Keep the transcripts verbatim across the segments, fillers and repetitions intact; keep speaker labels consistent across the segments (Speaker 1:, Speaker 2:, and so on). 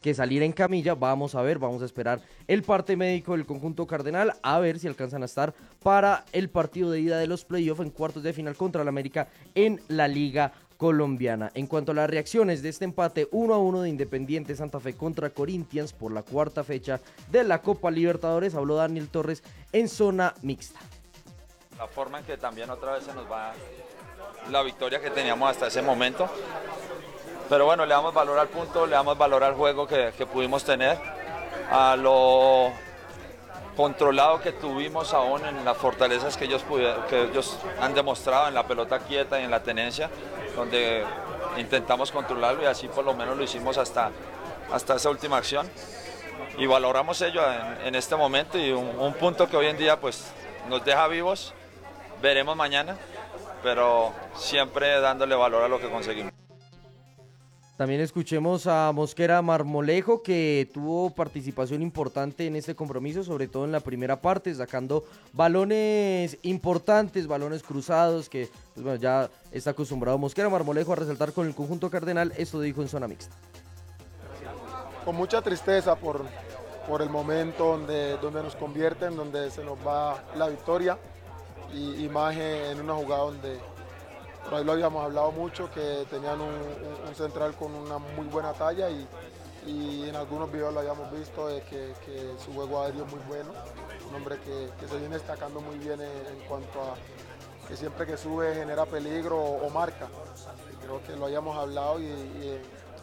Speaker 1: que salir en camilla. Vamos a ver, vamos a esperar el parte médico del conjunto cardenal, a ver si alcanzan a estar para el partido de ida de los playoffs en cuartos de final contra el América en la Liga Colombiana. En cuanto a las reacciones de este empate uno a uno de Independiente Santa Fe contra Corinthians por la cuarta fecha de la Copa Libertadores, habló Daniel Torres en zona mixta.
Speaker 2: La forma en que también otra vez se nos va la victoria que teníamos hasta ese momento, pero bueno, le damos valor al punto, le damos valor al juego que, que pudimos tener, a lo controlado que tuvimos aún en las fortalezas que ellos, pudieron, que ellos han demostrado en la pelota quieta y en la tenencia, donde intentamos controlarlo y así por lo menos lo hicimos hasta, hasta esa última acción y valoramos ello en, en este momento y un, un punto que hoy en día pues nos deja vivos, veremos mañana, pero siempre dándole valor a lo que conseguimos.
Speaker 1: También escuchemos a Mosquera Marmolejo, que tuvo participación importante en este compromiso, sobre todo en la primera parte, sacando balones importantes, balones cruzados, que pues bueno, ya está acostumbrado Mosquera Marmolejo a resaltar con el conjunto cardenal. Esto dijo en zona mixta.
Speaker 3: Con mucha tristeza por, por el momento donde, donde nos convierten, donde se nos va la victoria, y, y más en una jugada donde... Por ahí lo habíamos hablado mucho, que tenían un, un, un central con una muy buena talla y, y en algunos videos lo habíamos visto de que, que su juego aéreo es muy bueno, un hombre que, que se viene destacando muy bien en, en cuanto a que siempre que sube genera peligro o, o marca. Y creo que lo habíamos hablado y, y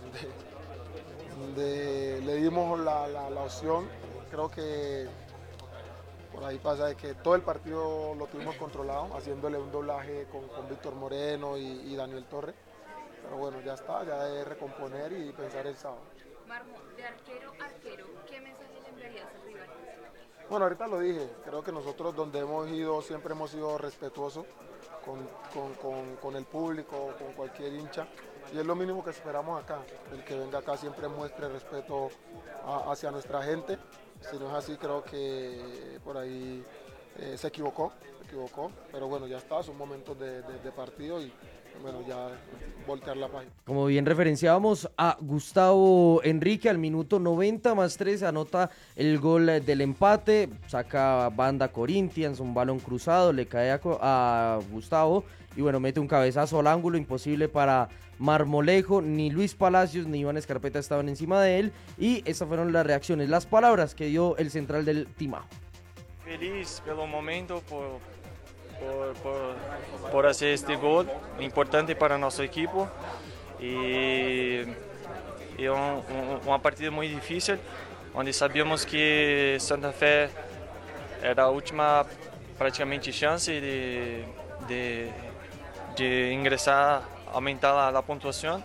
Speaker 3: de, de, le dimos la, la, la opción. Creo que por ahí pasa de que todo el partido lo tuvimos controlado, haciéndole un doblaje con, con Víctor Moreno y, y Daniel Torres. Pero bueno, ya está, ya es recomponer y pensar el sábado.
Speaker 4: Marmo, de arquero a arquero, ¿qué mensaje le enviarías al rival?
Speaker 3: Bueno, ahorita lo dije, creo que nosotros donde hemos ido siempre hemos sido respetuosos con, con, con, con el público, con cualquier hincha. Y es lo mínimo que esperamos acá, el que venga acá siempre muestre respeto a, hacia nuestra gente. Si no es así, creo que por ahí eh, se equivocó, se equivocó, pero bueno, ya está, son momentos de, de, de partido y bueno, ya voltear la página.
Speaker 1: Como bien referenciábamos a Gustavo Enrique al minuto noventa más tres, anota el gol del empate, saca banda Corinthians, un balón cruzado, le cae a, a Gustavo y bueno, mete un cabezazo al ángulo, imposible para Marmolejo, ni Luis Palacios ni Iván Escarpeta estaban encima de él, y estas fueron las reacciones, las palabras que dio el central del Timao.
Speaker 5: Feliz pelo momento por, por, por, por hacer este gol importante para nuestro equipo y, y un, un, una partida muy difícil, donde sabíamos que Santa Fe era la última praticamente chance de, de, de ingresar, aumentar a, a pontuação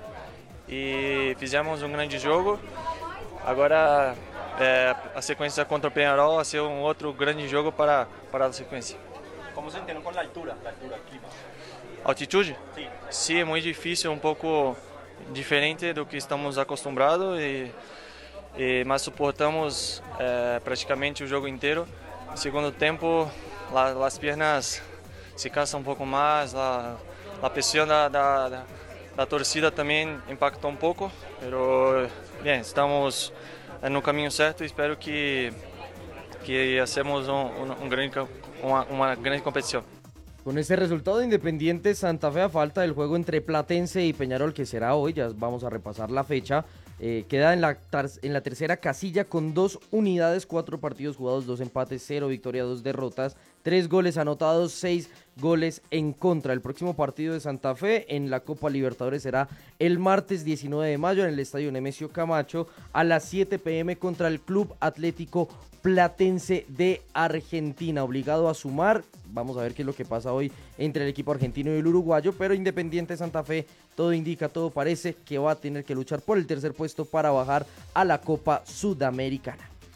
Speaker 5: e fizemos um grande jogo. Agora é, a sequência contra o Peñarol vai ser um outro grande jogo para, para a sequência.
Speaker 6: Como se sintieron com a altura, a altura, clima?
Speaker 5: Altitude?
Speaker 6: Sim.
Speaker 5: Sim, é muito difícil, um pouco diferente do que estamos acostumados, e, e, mas suportamos é, praticamente o jogo inteiro. No segundo tempo, la, as pernas se cansam um pouco mais, la, la presión da, da, da, da torcida también impactó un poco, pero bien, estamos en el camino certo y espero que, que hacemos un, un, un gran, una, una gran competición.
Speaker 1: Con este resultado, Independiente Santa Fe, a falta del juego entre Platense y Peñarol, que será hoy, ya vamos a repasar la fecha, eh, queda en la, en la tercera casilla con dos unidades, cuatro partidos jugados, dos empates, cero victoria, dos derrotas, tres goles anotados, seis goles en contra. El próximo partido de Santa Fe en la Copa Libertadores será el martes diecinueve de mayo en el Estadio Nemesio Camacho a las siete pe eme contra el Club Atlético Platense de Argentina, obligado a sumar. Vamos a ver qué es lo que pasa hoy entre el equipo argentino y el uruguayo, pero Independiente Santa Fe, todo indica, todo parece que va a tener que luchar por el tercer puesto para bajar a la Copa Sudamericana.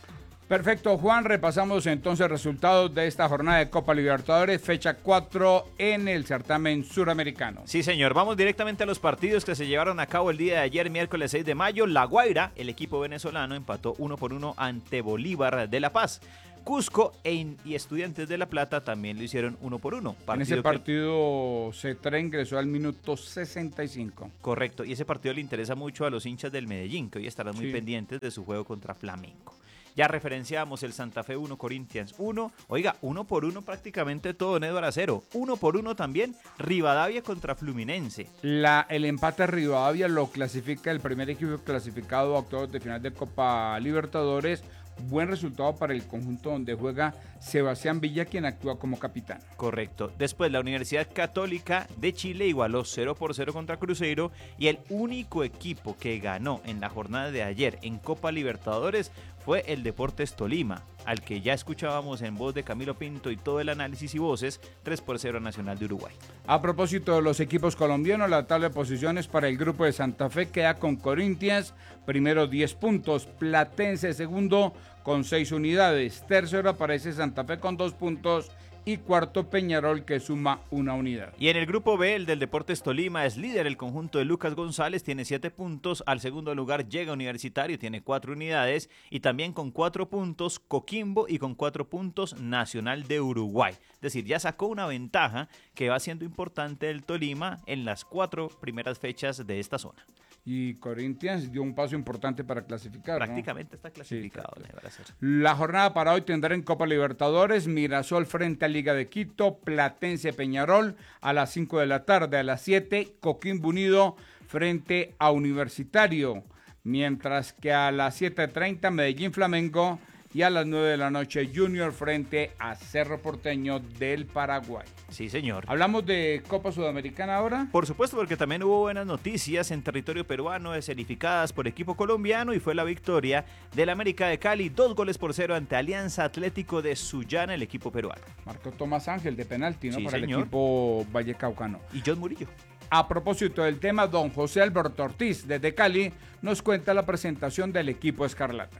Speaker 7: Perfecto, Juan, repasamos entonces resultados de esta jornada de Copa Libertadores, fecha cuatro en el certamen suramericano.
Speaker 8: Sí, señor, vamos directamente a los partidos que se llevaron a cabo el día de ayer, miércoles seis de mayo. La Guaira, el equipo venezolano, empató uno por uno ante Bolívar de La Paz. Cusco e y Estudiantes de La Plata también lo hicieron uno por uno.
Speaker 7: En ese partido que... Cetré ingresó al minuto sesenta y cinco.
Speaker 8: Correcto, y ese partido le interesa mucho a los hinchas del Medellín, que hoy estarán muy
Speaker 7: sí.
Speaker 8: pendientes de su juego contra Flamengo. Ya referenciamos el Santa Fe uno, Corinthians uno. Oiga, uno por uno prácticamente todo en Edward Acero. Uno por uno también Rivadavia contra Fluminense.
Speaker 7: La, el empate a Rivadavia lo clasifica el primer equipo clasificado a octavos de final de Copa Libertadores. Buen resultado para el conjunto donde juega Sebastián Villa, quien actúa como capitán.
Speaker 8: Correcto. Después la Universidad Católica de Chile igualó cero por cero contra Cruzeiro y el único equipo que ganó en la jornada de ayer en Copa Libertadores fue el Deportes Tolima, al que ya escuchábamos en voz de Camilo Pinto y todo el análisis y voces, tres por cero Nacional de Uruguay.
Speaker 7: A propósito de los equipos colombianos, la tabla de posiciones para el grupo de Santa Fe queda con Corinthians, primero diez puntos, Platense segundo con seis unidades, tercero aparece Santa Fe con dos puntos y cuarto Peñarol, que suma una unidad.
Speaker 8: Y en el grupo B, el del Deportes Tolima es líder el conjunto de Lucas González, tiene siete puntos, al segundo lugar llega Universitario, tiene cuatro unidades y también con cuatro puntos Coquimbo y con cuatro puntos Nacional de Uruguay. Es decir, ya sacó una ventaja que va siendo importante el Tolima en las cuatro primeras fechas de esta zona.
Speaker 7: Y Corinthians dio un paso importante para clasificar,
Speaker 8: Prácticamente
Speaker 7: ¿no?
Speaker 8: está clasificado.
Speaker 7: Sí, claro. La jornada para hoy tendrá en Copa Libertadores Mirasol frente a Liga de Quito, Platense Peñarol a las cinco de la tarde, a las siete Coquimbo Unido frente a Universitario, mientras que a las siete treinta Medellín Flamengo y a las nueve de la noche Junior frente a Cerro Porteño del Paraguay.
Speaker 8: Sí, señor.
Speaker 7: ¿Hablamos de Copa Sudamericana ahora?
Speaker 8: Por supuesto, porque también hubo buenas noticias en territorio peruano, escenificadas por equipo colombiano, y fue la victoria del América de Cali, dos goles por cero ante Alianza Atlético de Sullana, el equipo peruano.
Speaker 7: Marcó Tomás Ángel de penalti, ¿no?
Speaker 8: Sí,
Speaker 7: para
Speaker 8: señor.
Speaker 7: el equipo vallecaucano.
Speaker 8: Y John Murillo.
Speaker 7: A propósito del tema, don José Alberto Ortiz, desde Cali, nos cuenta la presentación del equipo Escarlata.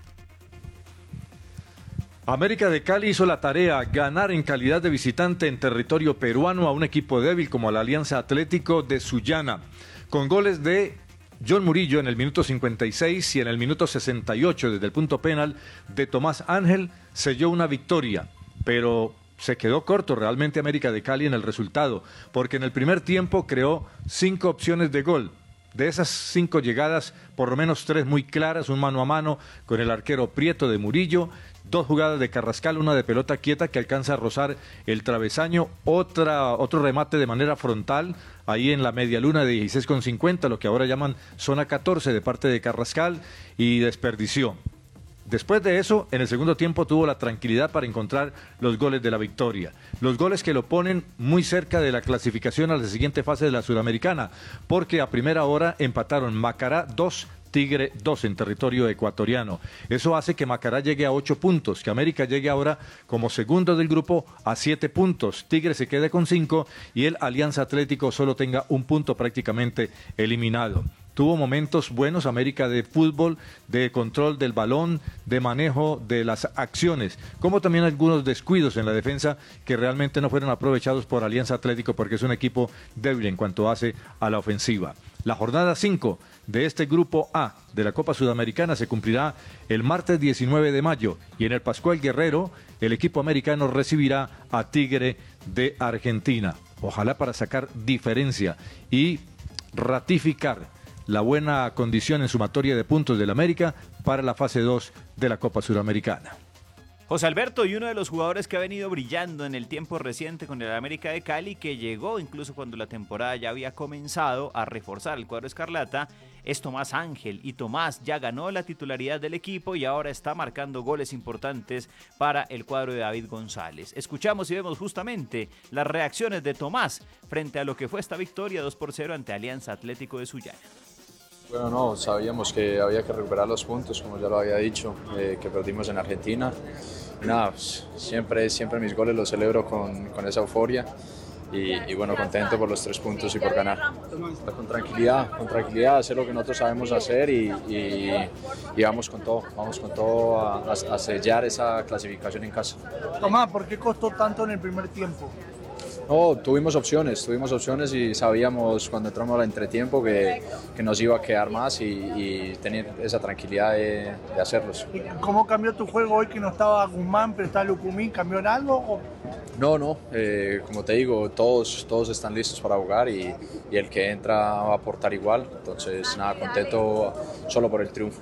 Speaker 9: América de Cali hizo la tarea, ganar en calidad de visitante en territorio peruano a un equipo débil como la Alianza Atlético de Sullana, con goles de John Murillo en el minuto cincuenta y seis y en el minuto sesenta y ocho desde el punto penal de Tomás Ángel, selló una victoria, pero se quedó corto realmente América de Cali en el resultado, porque en el primer tiempo creó cinco opciones de gol. De esas cinco llegadas, por lo menos tres muy claras, un mano a mano con el arquero Prieto de Murillo, dos jugadas de Carrascal, una de pelota quieta que alcanza a rozar el travesaño, otra, otro remate de manera frontal, ahí en la media luna de dieciséis con cincuenta, lo que ahora llaman zona catorce de parte de Carrascal, y desperdició. Después de eso, en el segundo tiempo tuvo la tranquilidad para encontrar los goles de la victoria. Los goles que lo ponen muy cerca de la clasificación a la siguiente fase de la Sudamericana, porque a primera hora empataron Macará dos, Tigre dos en territorio ecuatoriano. Eso hace que Macará llegue a ocho puntos, que América llegue ahora como segundo del grupo a siete puntos, Tigre se quede con cinco y el Alianza Atlético solo tenga un punto prácticamente eliminado. Tuvo momentos buenos América de fútbol, de control del balón, de manejo de las acciones, como también algunos descuidos en la defensa que realmente no fueron aprovechados por Alianza Atlético porque es un equipo débil en cuanto hace a la ofensiva. La jornada cinco de este grupo A de la Copa Sudamericana se cumplirá el martes diecinueve de mayo y en el Pascual Guerrero el equipo americano recibirá a Tigre de Argentina. Ojalá para sacar diferencia y ratificar la buena condición en sumatoria de puntos del América para la fase dos de la Copa Suramericana.
Speaker 8: José Alberto, y uno de los jugadores que ha venido brillando en el tiempo reciente con el América de Cali, que llegó incluso cuando la temporada ya había comenzado a reforzar el cuadro escarlata, es Tomás Ángel. Y Tomás ya ganó la titularidad del equipo y ahora está marcando goles importantes para el cuadro de David González. Escuchamos y vemos justamente las reacciones de Tomás frente a lo que fue esta victoria dos por cero ante Alianza Atlético de Sullana.
Speaker 10: Bueno, no, sabíamos que había que recuperar los puntos, como ya lo había dicho, eh, que perdimos en Argentina. Nada, pues, siempre, siempre mis goles los celebro con, con esa euforia y, y bueno, contento por los tres puntos y por ganar. Con tranquilidad, con tranquilidad, hacer lo que nosotros sabemos hacer y, y, y vamos con todo, vamos con todo a, a sellar esa clasificación en casa.
Speaker 11: Tomás, ¿por qué costó tanto en el primer tiempo?
Speaker 10: No, tuvimos opciones, tuvimos opciones y sabíamos cuando entramos al entretiempo que, que nos iba a quedar más y, y tener esa tranquilidad de, de hacerlos.
Speaker 11: ¿Cómo cambió tu juego hoy que no estaba Guzmán, pero está Lucumí? ¿Cambió en algo? O...
Speaker 10: No, no, eh, como te digo, todos, todos están listos para jugar y, y el que entra va a aportar igual, entonces nada, contento solo por el triunfo.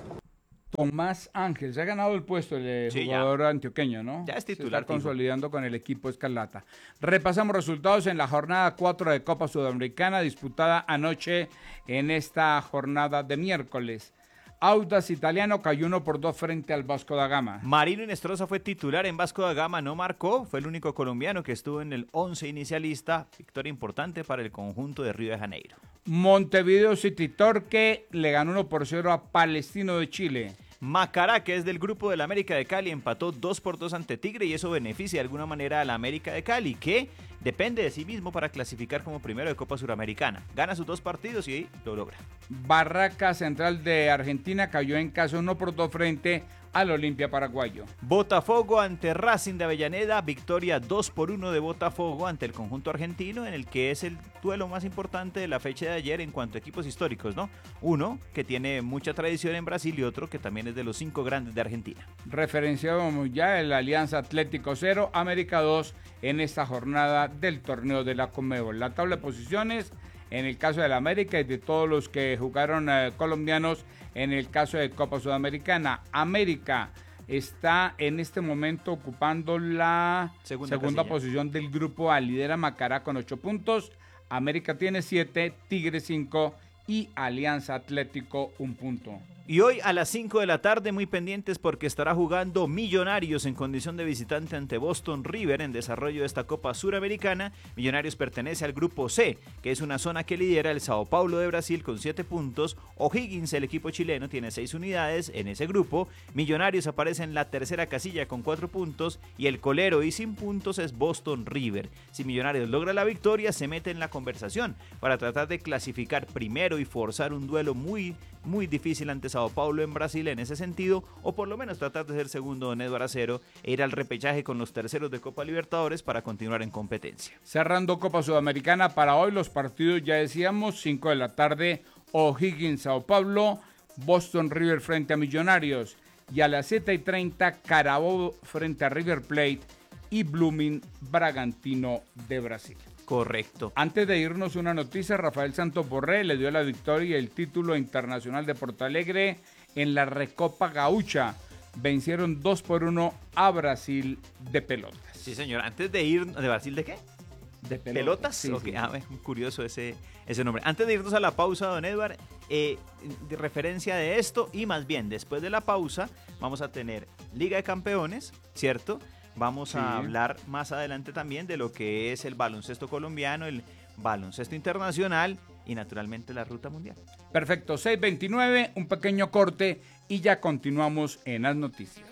Speaker 7: Tomás Ángel, se ha ganado el puesto el
Speaker 8: Sí,
Speaker 7: jugador
Speaker 8: ya.
Speaker 7: antioqueño, ¿no?
Speaker 8: Ya es
Speaker 7: Se
Speaker 8: titular,
Speaker 7: está consolidando con el equipo Escarlata. Repasamos resultados en la jornada cuatro de Copa Sudamericana, disputada anoche en esta jornada de miércoles. Audax Italiano cayó uno por dos frente al Vasco da Gama.
Speaker 8: Marino Inestrosa fue titular en Vasco da Gama, no marcó, fue el único colombiano que estuvo en el once inicialista, victoria importante para el conjunto de Río de Janeiro.
Speaker 7: Montevideo City Torque le ganó uno por cero a Palestino de Chile.
Speaker 8: Macará, que es del grupo del América de Cali, empató dos por dos ante Tigre y eso beneficia de alguna manera a la América de Cali, que depende de sí mismo para clasificar como primero de Copa Suramericana. Gana sus dos partidos y lo logra.
Speaker 7: Barraca Central de Argentina cayó en casa uno por dos frente al Olimpia Paraguayo.
Speaker 8: Botafogo ante Racing de Avellaneda, victoria dos por uno de Botafogo ante el conjunto argentino, en el que es el duelo más importante de la fecha de ayer en cuanto a equipos históricos, ¿no? Uno que tiene mucha tradición en Brasil y otro que también es de los cinco grandes de Argentina.
Speaker 7: Referenciábamos ya el Alianza Atlético cero, América dos en esta jornada del torneo de la Conmebol. La tabla de posiciones en el caso de la América y de todos los que jugaron eh, colombianos en el caso de Copa Sudamericana. América está en este momento ocupando la segunda, segunda posición del grupo A. Lidera Macará con ocho puntos. América tiene siete, Tigre cinco y Alianza Atlético un punto.
Speaker 8: Y hoy a las cinco de la tarde, muy pendientes porque estará jugando Millonarios en condición de visitante ante Boston River en desarrollo de esta Copa Suramericana. Millonarios pertenece al grupo C, que es una zona que lidera el Sao Paulo de Brasil con siete puntos. O'Higgins, el equipo chileno, tiene seis unidades en ese grupo. Millonarios aparece en la tercera casilla con cuatro puntos y el colero y sin puntos es Boston River. Si Millonarios logra la victoria, se mete en la conversación para tratar de clasificar primero y forzar un duelo muy, muy difícil ante Sao Paulo en Brasil en ese sentido, o por lo menos tratar de ser segundo en Edward Acero e ir al repechaje con los terceros de Copa Libertadores para continuar en competencia.
Speaker 7: Cerrando Copa Sudamericana para hoy, los partidos ya decíamos, cinco de la tarde, O'Higgins Sao Paulo, Boston River frente a Millonarios, y a las siete y treinta Carabobo frente a River Plate y Blooming Bragantino de Brasil.
Speaker 8: Correcto.
Speaker 7: Antes de irnos una noticia, Rafael Santos Borré le dio la victoria y el título internacional de Porto Alegre en la Recopa Gaucha. Vencieron dos por uno a Brasil de pelotas.
Speaker 8: Sí, señor. Antes de ir... ¿De Brasil de qué?
Speaker 7: De pelotas.
Speaker 8: ¿Pelotas?
Speaker 7: Sí,
Speaker 8: okay.
Speaker 7: sí.
Speaker 8: Ah, curioso ese, ese nombre. Antes de irnos a la pausa, don Edward, eh, de referencia de esto y más bien después de la pausa vamos a tener Liga de Campeones, ¿cierto? Vamos sí. a hablar más adelante también de lo que es el baloncesto colombiano, el baloncesto internacional y naturalmente la ruta mundial.
Speaker 7: Perfecto, seis veintinueve, un pequeño corte y ya continuamos en las noticias.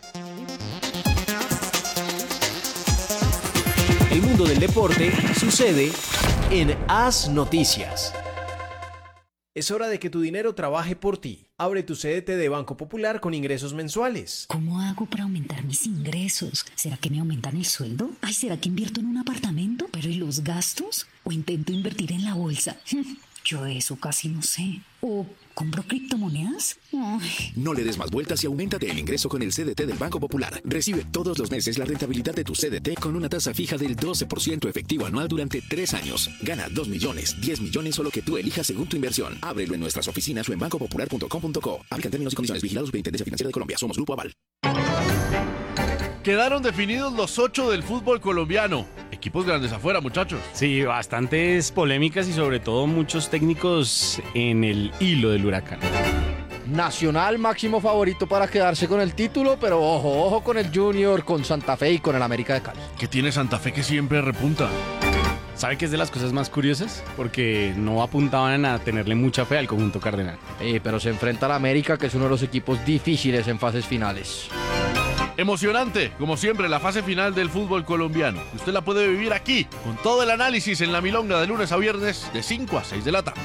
Speaker 12: El mundo del deporte sucede en As Noticias. Es hora de que tu dinero trabaje por ti. Abre tu C D T de Banco Popular con ingresos mensuales.
Speaker 13: ¿Cómo hago para aumentar mis ingresos? ¿Será que me aumentan el sueldo? Ay, ¿será que invierto en un apartamento? ¿Pero y los gastos? ¿O intento invertir en la bolsa? Yo eso casi no sé. ¿O compro criptomonedas? Ay.
Speaker 14: No le des más vueltas y auméntate el ingreso con el C D T del Banco Popular. Recibe todos los meses la rentabilidad de tu C D T con una tasa fija del doce por ciento efectivo anual durante tres años. Gana dos millones, diez millones o lo que tú elijas según tu inversión. Ábrelo en nuestras oficinas o en banco popular punto com punto co. Aplican términos y condiciones. Vigilados por Intendencia Financiera de Colombia. Somos Grupo Aval.
Speaker 15: Quedaron definidos los ocho del fútbol colombiano. Equipos grandes afuera, muchachos.
Speaker 16: Sí, bastantes polémicas y sobre todo muchos técnicos en el hilo del huracán.
Speaker 17: Nacional máximo favorito para quedarse con el título, pero ojo, ojo con el Junior, con Santa Fe y con el América de Cali.
Speaker 15: ¿Qué tiene Santa Fe que siempre repunta?
Speaker 16: ¿Sabe qué es de las cosas más curiosas? Porque no apuntaban a tenerle mucha fe al conjunto cardenal.
Speaker 17: Eh, pero se enfrenta al América, que es uno de los equipos difíciles en fases finales.
Speaker 15: Emocionante, como siempre, la fase final del fútbol colombiano. Usted la puede vivir aquí, con todo el análisis en La Milonga de lunes a viernes de cinco a seis de la tarde.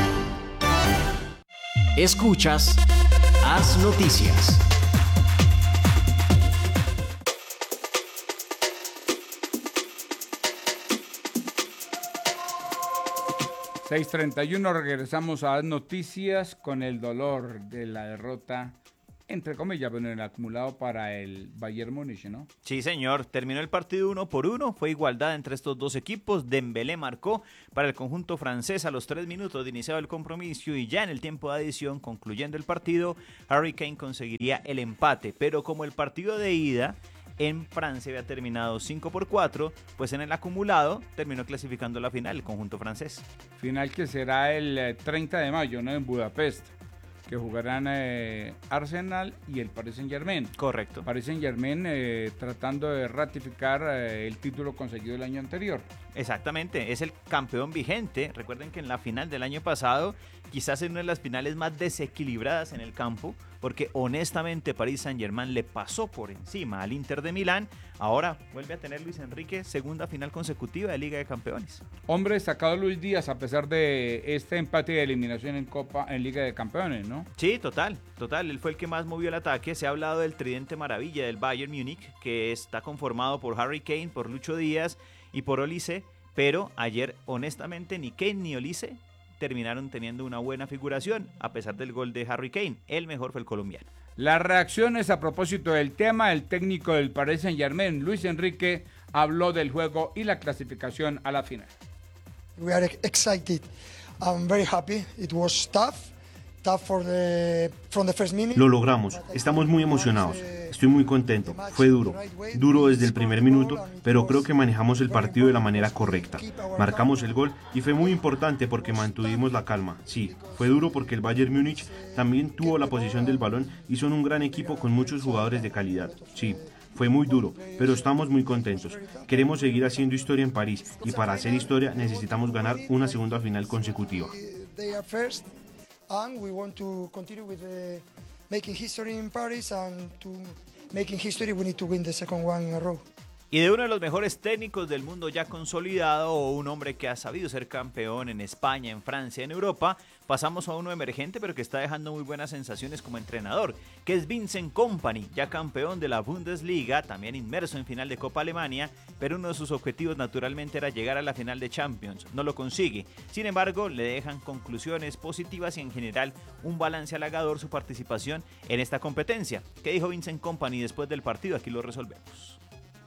Speaker 12: Escuchas Haz Noticias.
Speaker 7: seis treinta y uno, regresamos a Haz Noticias con el dolor de la derrota, entre comillas, bueno, en el acumulado para el Bayern Múnich, ¿no?
Speaker 8: Sí, señor. Terminó el partido uno por uno. Fue igualdad entre estos dos equipos. Dembélé marcó para el conjunto francés a los tres minutos de iniciado el compromiso y ya en el tiempo de adición, concluyendo el partido, Harry Kane conseguiría el empate. Pero como el partido de ida en Francia había terminado cinco por cuatro, pues en el acumulado terminó clasificando la final el conjunto francés.
Speaker 7: Final que será el treinta de mayo, ¿no? En Budapest, que jugarán eh, Arsenal y el Paris Saint-Germain.
Speaker 8: Correcto.
Speaker 7: Paris Saint-Germain eh, tratando de ratificar eh, el título conseguido el año anterior.
Speaker 8: Exactamente, es el campeón vigente. Recuerden que en la final del año pasado, quizás en una de las finales más desequilibradas en el campo, porque honestamente Paris Saint-Germain le pasó por encima al Inter de Milán. Ahora vuelve a tener Luis Enrique segunda final consecutiva de Liga de Campeones.
Speaker 7: Hombre destacado Luis Díaz, a pesar de este empate de eliminación en Copa, en Liga de Campeones, ¿no?
Speaker 8: Sí, total, total. Él fue el que más movió el ataque. Se ha hablado del tridente maravilla del Bayern Múnich, que está conformado por Harry Kane, por Lucho Díaz y por Olise, pero ayer honestamente ni Kane ni Olise terminaron teniendo una buena figuración, a pesar del gol de Harry Kane. El mejor fue el colombiano.
Speaker 7: Las reacciones a propósito del tema, el técnico del Paris Saint-Germain, Luis Enrique, habló del juego y la clasificación a la final.
Speaker 18: We are excited. I'm very happy. It was tough. Tough for the, from the first minute.
Speaker 19: Lo logramos. Estamos muy emocionados. Estoy muy contento. Fue duro. Duro desde el primer minuto, pero creo que manejamos el partido de la manera correcta. Marcamos el gol y fue muy importante porque mantuvimos la calma. Sí, fue duro porque el Bayern Múnich también tuvo la posición del balón y son un gran equipo con muchos jugadores de calidad. Sí, fue muy duro, pero estamos muy contentos. Queremos seguir haciendo historia en París y para hacer historia necesitamos ganar una segunda final consecutiva.
Speaker 18: And we want to continue with the making history in Paris, and to making history we need to win the second one in a row.
Speaker 8: Y de uno de los mejores técnicos del mundo ya consolidado, o un hombre que ha sabido ser campeón en España, en Francia, en Europa, pasamos a uno emergente pero que está dejando muy buenas sensaciones como entrenador, que es Vincent Kompany, ya campeón de la Bundesliga, también inmerso en final de Copa Alemania, pero uno de sus objetivos naturalmente era llegar a la final de Champions. No lo consigue. Sin embargo, le dejan conclusiones positivas y en general un balance halagador su participación en esta competencia. ¿Qué dijo Vincent Kompany después del partido? Aquí lo resolvemos.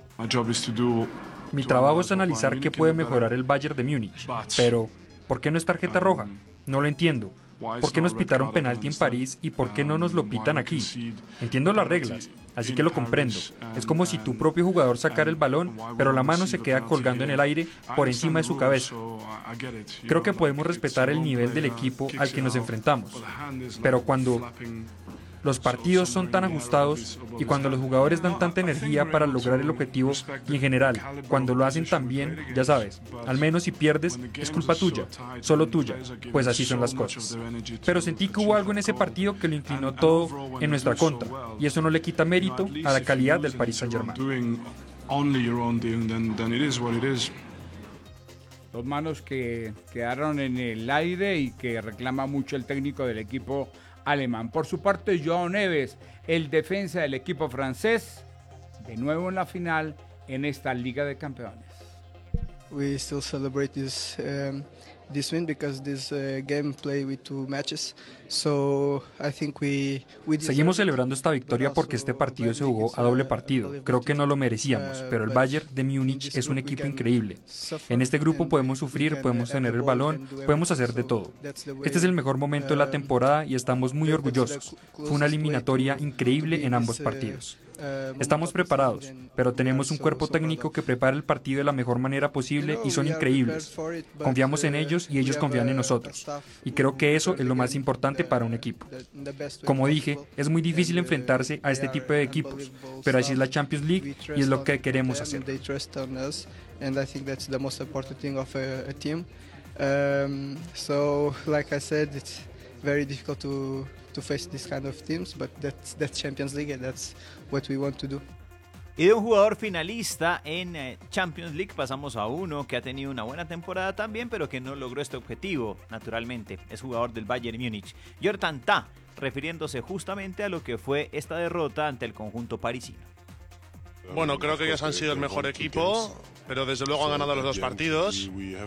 Speaker 20: Mi trabajo es analizar qué puede mejorar el Bayern de Múnich, pero ¿por qué no es tarjeta roja? No lo entiendo. ¿Por qué nos pitaron penalti en París y por qué no nos lo pitan aquí? Entiendo las reglas, así que lo comprendo. Es como si tu propio jugador sacara el balón, pero la mano se queda colgando en el aire por encima de su cabeza. Creo que podemos respetar el nivel del equipo al que nos enfrentamos, pero cuando los partidos son tan ajustados y cuando los jugadores dan tanta energía para lograr el objetivo y en general, cuando lo hacen tan bien, ya sabes, al menos si pierdes, es culpa tuya, solo tuya, pues así son las cosas. Pero sentí que hubo algo en ese partido que lo inclinó todo en nuestra contra y eso no le quita mérito a la calidad del Paris Saint-Germain.
Speaker 7: Dos manos que quedaron en el aire y que reclama mucho el técnico del equipo alemán. Por su parte, Joao Neves, el defensa del equipo francés, de nuevo en la final en esta Liga de Campeones.
Speaker 21: We still celebrate this um, this win because this uh, game played with two matches. So I think we, we
Speaker 20: Seguimos celebrando esta victoria porque este partido se jugó a doble partido. Creo que no lo merecíamos, pero el Bayern de Múnich es un equipo increíble. En este grupo podemos sufrir, podemos tener el balón, podemos hacer de todo. Este es el mejor momento de la temporada y estamos muy orgullosos. Fue una eliminatoria increíble en ambos partidos. Estamos preparados, pero tenemos un cuerpo técnico que prepara el partido de la mejor manera posible y son increíbles. Confiamos en ellos y ellos confían en nosotros. Y creo que eso es lo más importante para un equipo. Como dije, es muy difícil enfrentarse a este tipo de equipos, pero así es la Champions League y es lo que queremos hacer.
Speaker 21: Very difficult to to face this kind of teams, but that's that's Champions League and that's what we want to do.
Speaker 8: Y de un jugador finalista en eh, Champions League pasamos a uno que ha tenido una buena temporada también, pero que no logró este objetivo, naturalmente. Es jugador del Bayern Múnich, Jordan Tah, refiriéndose justamente a lo que fue esta derrota ante el conjunto parisino.
Speaker 2: Bueno, creo que ellos han sido el mejor equipo, pero desde luego han ganado los dos partidos.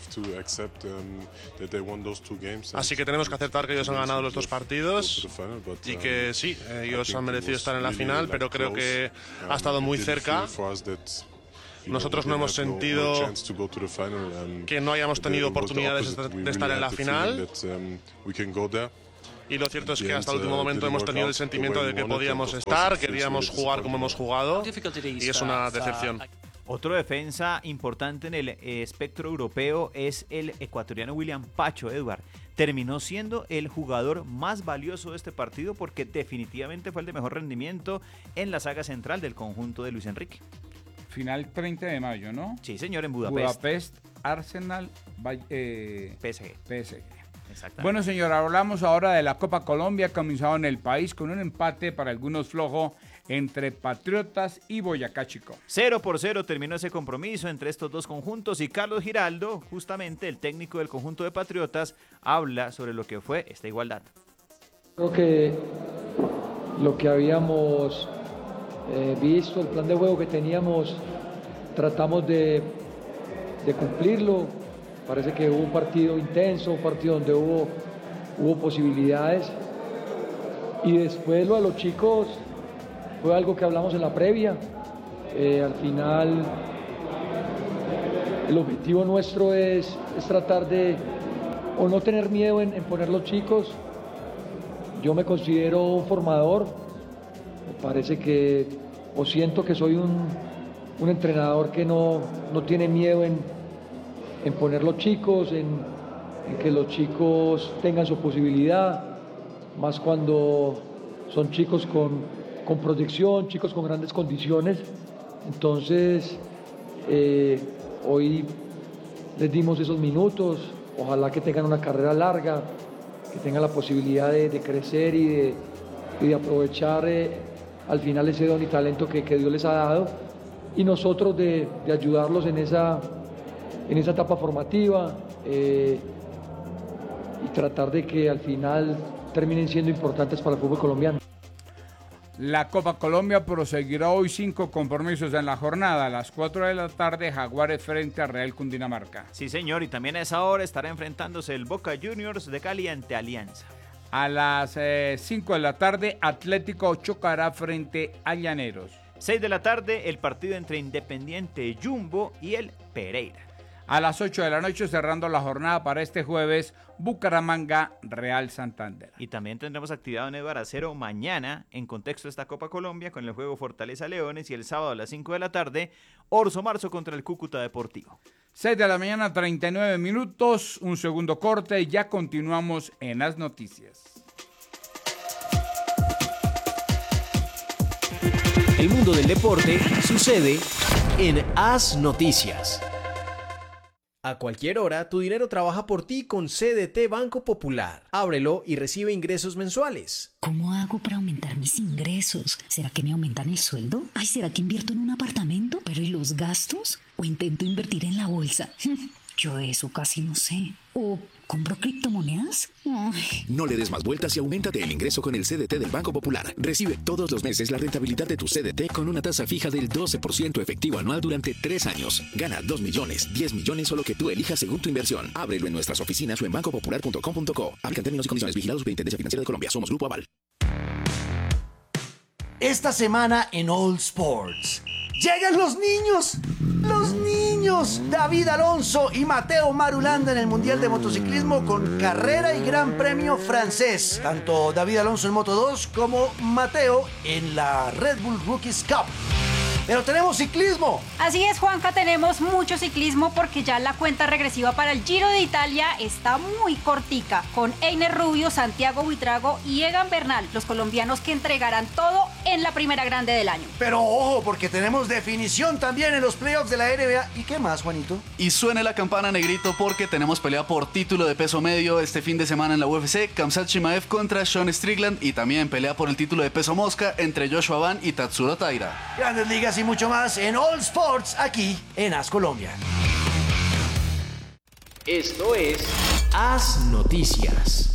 Speaker 2: Así que tenemos que aceptar que ellos han ganado los dos partidos y que sí, ellos han merecido estar en la final, pero creo que ha estado muy cerca. Nosotros no hemos sentido que no hayamos tenido oportunidades de estar en la final. Y lo cierto es que hasta el último momento hemos tenido el sentimiento de que podíamos estar, queríamos jugar como hemos jugado y es una decepción.
Speaker 8: Otro defensa importante en el espectro europeo es el ecuatoriano William Pacho, Edward. Terminó siendo el jugador más valioso de este partido porque definitivamente fue el de mejor rendimiento en la saga central del conjunto de Luis Enrique.
Speaker 7: Final treinta de mayo, ¿no?
Speaker 8: Sí, señor, en Budapest.
Speaker 7: Budapest, Arsenal, eh,
Speaker 8: P S G.
Speaker 7: P S G.
Speaker 8: Exactamente.
Speaker 7: Bueno, señor, hablamos ahora de la Copa Colombia, comenzado en el país con un empate para algunos flojo entre Patriotas y Boyacá Chico.
Speaker 8: Cero por cero terminó ese compromiso entre estos dos conjuntos y Carlos Giraldo, justamente el técnico del conjunto de Patriotas, habla sobre lo que fue esta igualdad.
Speaker 22: Creo que lo que habíamos eh, visto, el plan de juego que teníamos, tratamos de, de cumplirlo. Parece que hubo un partido intenso, un partido donde hubo, hubo posibilidades. Y después lo de los chicos fue algo que hablamos en la previa. Eh, al final, el objetivo nuestro es, es tratar de, o no tener miedo en, en poner los chicos. Yo me considero un formador. Me parece que, o siento que soy un, un entrenador que no, no tiene miedo en en poner los chicos, en, en que los chicos tengan su posibilidad, más cuando son chicos con, con proyección, chicos con grandes condiciones. Entonces, eh, hoy les dimos esos minutos, ojalá que tengan una carrera larga, que tengan la posibilidad de, de crecer y de, y de aprovechar eh, al final ese don y talento que, que Dios les ha dado, y nosotros de, de ayudarlos en esa... en esa etapa formativa eh, y tratar de que al final terminen siendo importantes para el fútbol colombiano.
Speaker 7: La Copa Colombia proseguirá hoy cinco compromisos en la jornada. A las cuatro de la tarde, Jaguares frente a Real Cundinamarca.
Speaker 8: Sí, señor, y también a esa hora estará enfrentándose el Boca Juniors de Cali ante Alianza.
Speaker 7: A las eh, cinco de la tarde, Atlético chocará frente a Llaneros.
Speaker 8: seis de la tarde, el partido entre Independiente Jumbo y el Pereira.
Speaker 7: A las ocho de la noche, cerrando la jornada para este jueves, Bucaramanga, Real Santander.
Speaker 8: Y también tendremos actividad en Edward Acero mañana en contexto de esta Copa Colombia con el juego Fortaleza Leones y el sábado a las cinco de la tarde, Orso Marzo contra el Cúcuta Deportivo.
Speaker 7: seis de la mañana, treinta y nueve minutos, un segundo corte y ya continuamos en las noticias.
Speaker 12: El mundo del deporte sucede en As Noticias. A cualquier hora, tu dinero trabaja por ti con C D T Banco Popular. Ábrelo y recibe ingresos mensuales.
Speaker 13: ¿Cómo hago para aumentar mis ingresos? ¿Será que me aumentan el sueldo? Ay, ¿será que invierto en un apartamento? ¿Pero y los gastos? ¿O intento invertir en la bolsa? Yo eso casi no sé. ¿O compro criptomonedas? Ay.
Speaker 14: No le des más vueltas y auméntate el ingreso con el C D T del Banco Popular. Recibe todos los meses la rentabilidad de tu C D T con una tasa fija del doce por ciento efectivo anual durante tres años. Gana dos millones, diez millones o lo que tú elijas según tu inversión. Ábrelo en nuestras oficinas o en banco popular punto com punto co. Aplican términos y condiciones. Vigilados Superintendencia Financiera de Colombia. Somos Grupo Aval.
Speaker 23: Esta semana en All Sports. ¡Llegan los niños! ¡Los niños! David Alonso y Mateo Marulanda en el Mundial de Motociclismo con carrera y Gran Premio francés. Tanto David Alonso en Moto dos como Mateo en la Red Bull Rookies Cup. Pero tenemos ciclismo.
Speaker 24: Así es, Juanca, tenemos mucho ciclismo porque ya la cuenta regresiva para el Giro de Italia está muy cortica, con Einer Rubio, Santiago Buitrago y Egan Bernal, los colombianos que entregarán todo en la primera grande del año.
Speaker 23: Pero ojo, porque tenemos definición también en los playoffs de la N B A. ¿Y qué más, Juanito?
Speaker 3: Y suene la campana, negrito, porque tenemos pelea por título de peso medio este fin de semana en la U F C. Khamzat Chimaev contra Sean Strickland, y también pelea por el título de peso mosca entre Joshua Van y Tatsuro Taira.
Speaker 23: Grandes ligas y mucho más en All Sports, aquí en As Colombia.
Speaker 12: Esto es As Noticias.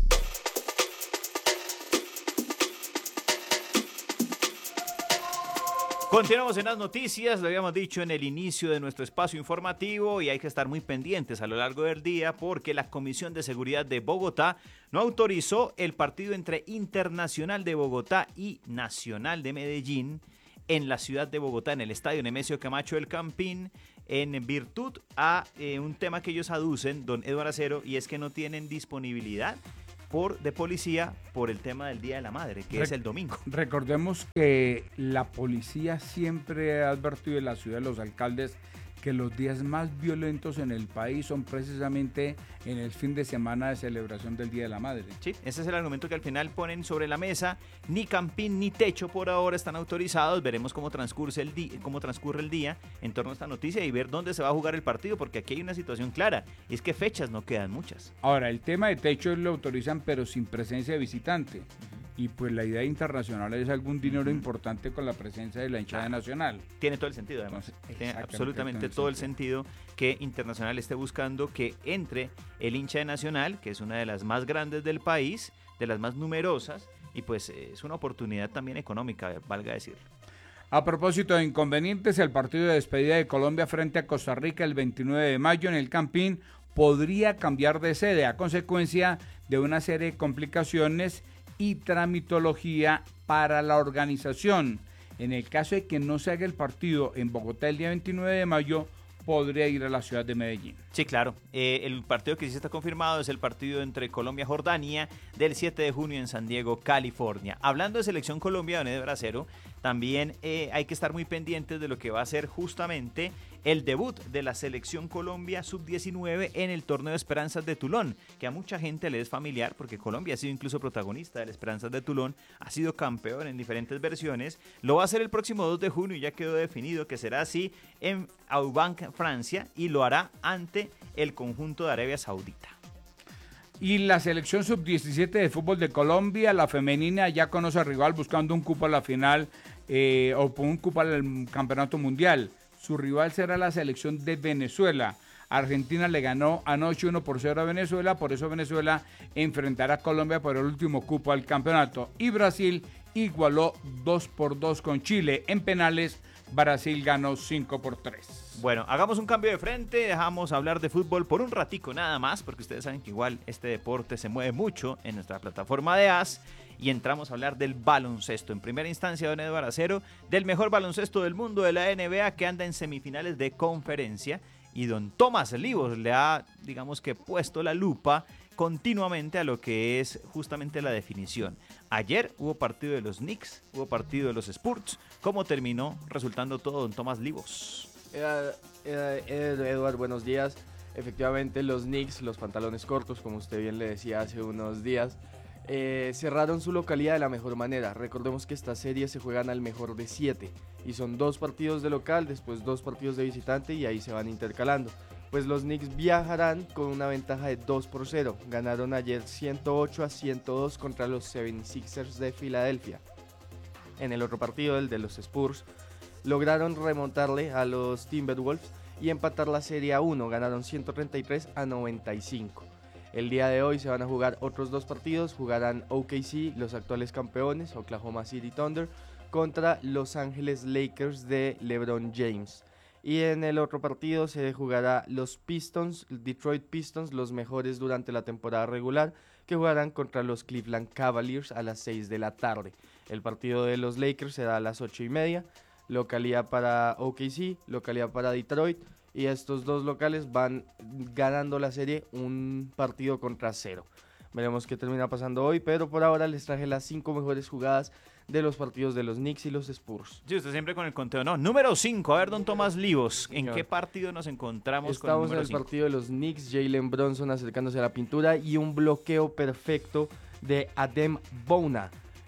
Speaker 8: Continuamos en las noticias, lo habíamos dicho en el inicio de nuestro espacio informativo y hay que estar muy pendientes a lo largo del día porque la Comisión de Seguridad de Bogotá no autorizó el partido entre Internacional de Bogotá y Nacional de Medellín en la ciudad de Bogotá, en el estadio Nemesio Camacho del Campín, en virtud a eh, un tema que ellos aducen, don Eduardo Acero, y es que no tienen disponibilidad por de policía por el tema del Día de la Madre, que Re- es el domingo.
Speaker 7: Recordemos que la policía siempre ha advertido en la ciudad de los alcaldes que los días más violentos en el país son precisamente en el fin de semana de celebración del Día de la Madre.
Speaker 8: Sí, ese es el argumento que al final ponen sobre la mesa. Ni campín ni techo por ahora están autorizados. Veremos cómo transcurre el día, cómo transcurre el día en torno a esta noticia y ver dónde se va a jugar el partido, porque aquí hay una situación clara, y es que fechas no quedan muchas.
Speaker 7: Ahora, el tema de techo lo autorizan, pero sin presencia de visitante. Uh-huh. Y pues la idea internacional es algún dinero uh-huh. importante con la presencia de la hinchada ah, nacional.
Speaker 8: Tiene todo el sentido, además. Entonces, tiene absolutamente todo el sentido que Internacional esté buscando que entre el hincha de Nacional, que es una de las más grandes del país, de las más numerosas, y pues es una oportunidad también económica, valga decirlo.
Speaker 7: A propósito de inconvenientes, el partido de despedida de Colombia frente a Costa Rica el veintinueve de mayo en el Campín podría cambiar de sede a consecuencia de una serie de complicaciones y tramitología para la organización. En el caso de que no se haga el partido en Bogotá el día veintinueve de mayo, podría ir a la ciudad de Medellín.
Speaker 8: Sí, claro. Eh, el partido que sí está confirmado es el partido entre Colombia y Jordania del siete de junio en San Diego, California. Hablando de Selección Colombia, don Eder Acero, también eh, hay que estar muy pendientes de lo que va a ser justamente el debut de la Selección Colombia sub diecinueve en el torneo Esperanzas de Tulón, que a mucha gente le es familiar porque Colombia ha sido incluso protagonista del Esperanzas de Tulón, ha sido campeón en diferentes versiones. Lo va a hacer el próximo dos de junio y ya quedó definido que será así en Aubank, Francia, y lo hará ante el conjunto de Arabia Saudita.
Speaker 7: Y la selección sub diecisiete de fútbol de Colombia, la femenina, ya conoce al rival buscando un cupo a la final eh, o un cupo al campeonato mundial. Su rival será la selección de Venezuela. Argentina le ganó anoche uno por cero a Venezuela, por eso Venezuela enfrentará a Colombia por el último cupo al campeonato. Y Brasil igualó dos por dos con Chile. En penales, Brasil ganó cinco por tres.
Speaker 8: Bueno, hagamos un cambio de frente, dejamos hablar de fútbol por un ratico nada más, porque ustedes saben que igual este deporte se mueve mucho en nuestra plataforma de As, y entramos a hablar del baloncesto. En primera instancia, don Eduardo Acero, del mejor baloncesto del mundo de la N B A, que anda en semifinales de conferencia, y don Tomás Livos le ha, digamos que, puesto la lupa continuamente a lo que es justamente la definición. Ayer hubo partido de los Knicks, hubo partido de los Spurs. ¿Cómo terminó resultando todo, don Tomás Livos?
Speaker 4: Eh, eh, eh, Eduard, buenos días. Efectivamente, los Knicks, los pantalones cortos, como usted bien le decía hace unos días, eh, cerraron su localidad de la mejor manera. Recordemos que estas series se juegan al mejor de siete y son dos partidos de local, después dos partidos de visitante y ahí se van intercalando. Pues los Knicks viajarán con una ventaja de dos por cero. Ganaron ayer ciento ocho a ciento dos contra los setenta y seis ers de Filadelfia. En el otro partido, el de los Spurs, lograron remontarle a los Timberwolves y empatar la serie a uno. Ganaron ciento treinta y tres a noventa y cinco. El día de hoy se van a jugar otros dos partidos. Jugarán O K C, los actuales campeones, Oklahoma City Thunder, contra Los Ángeles Lakers de LeBron James. Y en el otro partido se jugará los Pistons, Detroit Pistons, los mejores durante la temporada regular, que jugarán contra los Cleveland Cavaliers a las seis de la tarde. El partido de los Lakers será a las ocho y media. Localidad para O K C, localidad para Detroit, y estos dos locales van ganando la serie un partido contra cero. Veremos qué termina pasando hoy, pero por ahora les traje las cinco mejores jugadas de los partidos de los Knicks y los Spurs.
Speaker 8: Sí, usted siempre con el conteo, ¿no? Número cinco, a ver, don Tomás Livos, ¿en Señor. qué partido nos encontramos
Speaker 4: Estamos
Speaker 8: con el número
Speaker 4: en el
Speaker 8: cinco?
Speaker 4: Partido de los Knicks, Jalen Brunson acercándose a la pintura y un bloqueo perfecto de Adem Bona.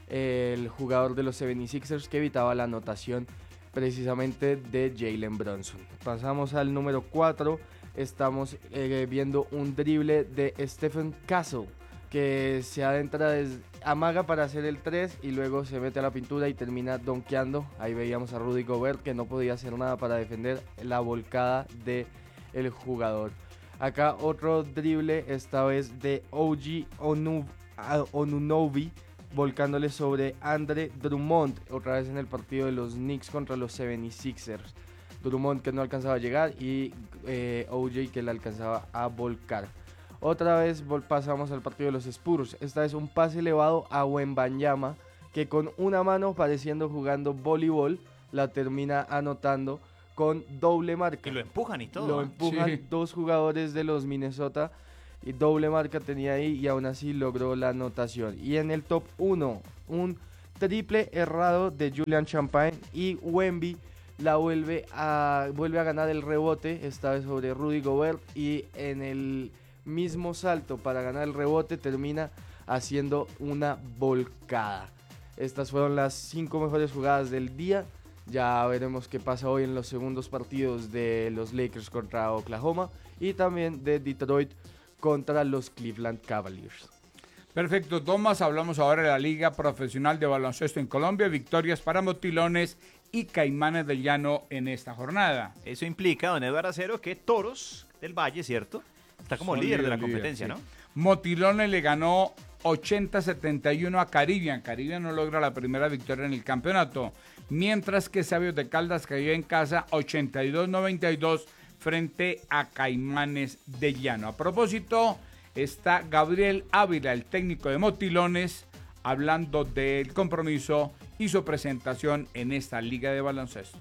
Speaker 4: el jugador de los setenta y seis ers que evitaba la anotación precisamente de Jalen Brunson. Pasamos al número cuatro, estamos eh, viendo un drible de Stephen Castle, que se adentra, des, amaga para hacer el tres y luego se mete a la pintura y termina donkeando. Ahí veíamos a Rudy Gobert que no podía hacer nada para defender la volcada del jugador. Acá otro drible, esta vez de O G Onu, Onunobi, volcándole sobre Andre Drummond, otra vez en el partido de los Knicks contra los setenta y seis ers. Drummond que no alcanzaba a llegar y eh, O J que le alcanzaba a volcar. Otra vez pasamos al partido de los Spurs, esta vez un pase elevado a Wembanyama, que con una mano, pareciendo jugando voleibol, la termina anotando con doble marca.
Speaker 8: Y lo empujan y todo.
Speaker 4: Lo
Speaker 8: ¿eh?
Speaker 4: empujan sí. dos jugadores de los Minnesota, y doble marca tenía ahí y aún así logró la anotación. Y en el top uno, un triple errado de Julian Champagne y Wemby la vuelve a, vuelve a ganar el rebote, esta vez sobre Rudy Gobert, y en el mismo salto para ganar el rebote termina haciendo una volcada. Estas fueron las cinco mejores jugadas del día. Ya veremos qué pasa hoy en los segundos partidos de los Lakers contra Oklahoma y también de Detroit contra los Cleveland Cavaliers.
Speaker 7: Perfecto, Tomás, hablamos ahora de la Liga Profesional de Baloncesto en Colombia, victorias para Motilones y Caimanes del Llano en esta jornada.
Speaker 8: Eso implica, don Eduardo Acero, que Toros del Valle, ¿cierto? Está como líder de la competencia,
Speaker 7: líder,
Speaker 8: ¿no?
Speaker 7: Sí. Motilones le ganó ochenta a setenta y uno a Caribbean. Caribbean no logra la primera victoria en el campeonato, mientras que Sabios de Caldas cayó en casa ochenta y dos a noventa y dos frente a Caimanes del Llano. A propósito, está Gabriel Ávila, el técnico de Motilones, hablando del compromiso y su presentación en esta liga de baloncesto.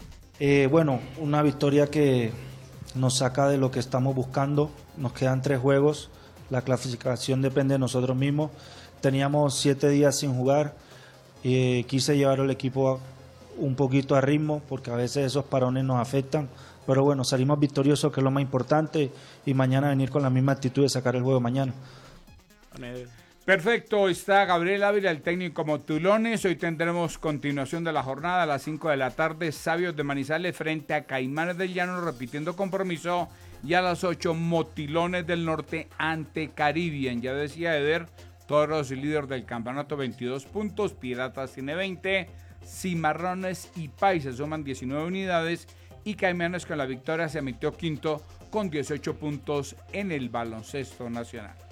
Speaker 1: Eh, bueno, una victoria que nos saca de lo que estamos buscando. Nos quedan tres juegos, la clasificación depende de nosotros mismos. Teníamos siete días sin jugar, eh, quise llevar al equipo un poquito a ritmo porque a veces esos parones nos afectan. Pero bueno, salimos victoriosos, que es lo más importante, y mañana venir con la misma actitud de sacar el juego mañana.
Speaker 7: Perfecto, está Gabriel Ávila, el técnico Motilones. Hoy tendremos continuación de la jornada a las cinco de la tarde, Sabios de Manizales frente a Caimanes del Llano, repitiendo compromiso, y a las ocho, Motilones del Norte ante Caribbean. Ya decía Eder, Toros líder del campeonato, veintidós puntos, Piratas tiene veinte, Cimarrones y Paisas suman diecinueve unidades, y Caimanes con la victoria se metió quinto con dieciocho puntos en el baloncesto nacional.